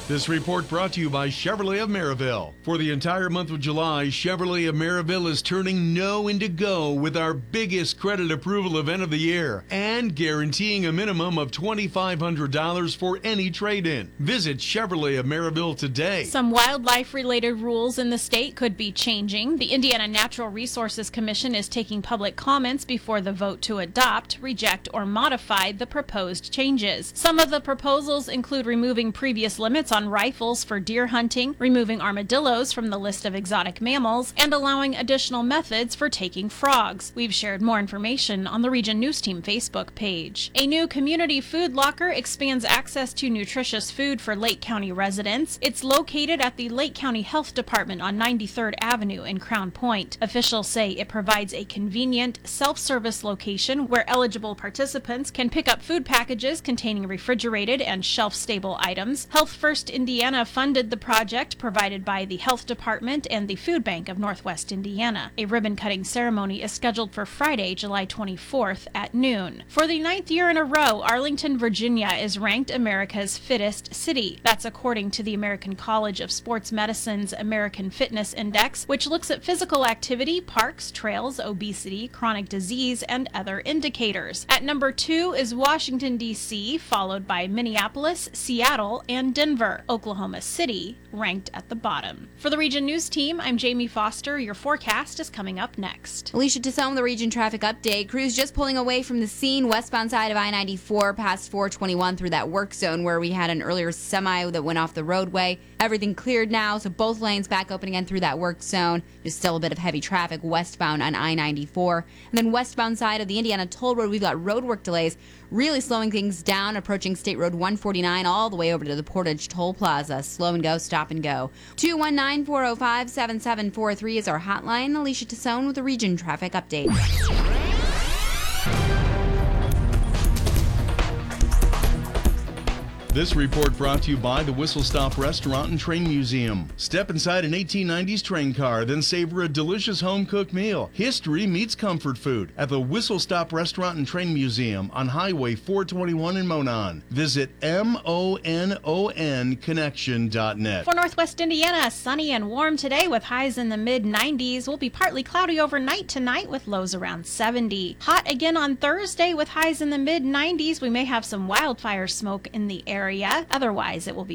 This report brought to you by Chevrolet of Maryville. For the entire month of July, Chevrolet of Maryville is turning no into go with our biggest credit approval event of the year and guaranteeing a minimum of $2,500 for any trade-in. Visit Chevrolet of Maryville today. Some wildlife-related rules in the state could be changing. The Indiana Natural Resources Commission is taking public comments before the vote to adopt, reject, or modify the proposed changes. Some of the proposals include removing previous limits on rifles for deer hunting, removing armadillos from the list of exotic mammals, and allowing additional methods for taking frogs. We've shared more information on the Region News Team Facebook page. A new community food locker expands access to nutritious food for Lake County residents. It's located at the Lake County Health Department on 93rd Avenue in Crown Point. Officials say it provides a convenient, self-service location where eligible participants can pick up food packages containing refrigerated and shelf-stable items. Health First Indiana funded the project provided by the Health Department and the Food Bank of Northwest Indiana. A ribbon-cutting ceremony is scheduled for Friday, July 24th at noon. For the 9th year in a row, Arlington, Virginia is ranked America's fittest city. That's according to the American College of Sports Medicine's American Fitness Index, which looks at physical activity, parks, trails, obesity, chronic disease, and other indicators. At number 2 is Washington, D.C., followed by Minneapolis, Seattle, and Denver. Oklahoma City ranked at the bottom. For the Region News Team, I'm Jamie Foster. Your forecast is coming up next. Alicia Tassone, the Region Traffic Update. Crews just pulling away from the scene westbound side of I-94 past 421 through that work zone where we had an earlier semi that went off the roadway. Everything cleared now, so both lanes back open again through that work zone. There's still a bit of heavy traffic westbound on I-94. And then westbound side of the Indiana Toll Road, we've got roadwork delays really slowing things down, approaching State Road 149 all the way over to the Portage Toll Plaza. Slow and go, stop and go. 219-405-7743 is our hotline. Alicia Tassone with the Region Traffic Update. This report brought to you by the Whistle Stop Restaurant and Train Museum. Step inside an 1890s train car, then savor a delicious home-cooked meal. History meets comfort food at the Whistle Stop Restaurant and Train Museum on Highway 421 in Monon. Visit MONONconnection.net. For Northwest Indiana, sunny and warm today with highs in the mid-90s. Will be partly cloudy overnight tonight with lows around 70. Hot again on Thursday with highs in the mid-90s. We may have some wildfire smoke in the area. Otherwise, it will be